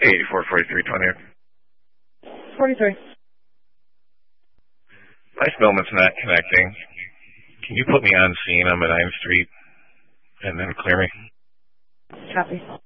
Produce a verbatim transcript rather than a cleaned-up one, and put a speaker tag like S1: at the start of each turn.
S1: eighty-four forty-three twentieth.
S2: forty-three.
S1: My Spillman's not connecting. Can you put me on scene on the ninth Street and then clear me?
S2: Copy.